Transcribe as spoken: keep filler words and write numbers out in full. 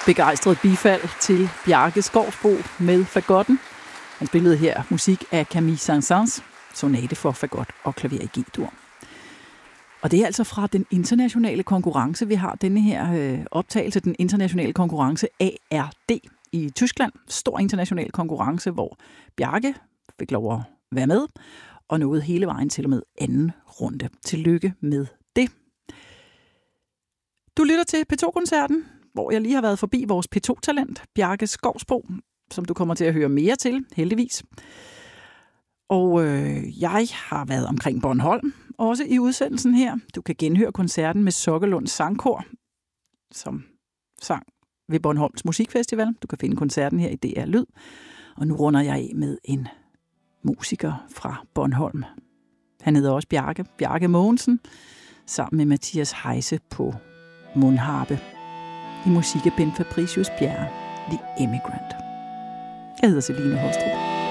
Begejstret bifald til Bjarke Skovsbo med fagotten. Han spillede her musik af Camille Saint-Saëns, sonate for fagot og klaver i G-dur. Og det er altså fra den internationale konkurrence, vi har denne her øh, optagelse, den internationale konkurrence A R D i Tyskland. Stor international konkurrence, hvor Bjarke fik lov at være med, og nåede hele vejen til og med anden runde. Tillykke med det. Du lytter til P to-koncerten, hvor jeg lige har været forbi vores P to-talent, Bjarke Skovsbo, som du kommer til at høre mere til, heldigvis. Og øh, jeg har været omkring Bornholm, også i udsendelsen her. Du kan genhøre koncerten med Sokkelunds Sangkor, som sang ved Bornholms Musikfestival. Du kan finde koncerten her i D R Lyd. Og nu runder jeg af med en musiker fra Bornholm. Han hedder også Bjarke, Bjarke Mogensen, sammen med Mathias Heise på mundharpe i musik af Ben Fabricius Bjerre, The Emigrant. Jeg hedder Celine Hostrup.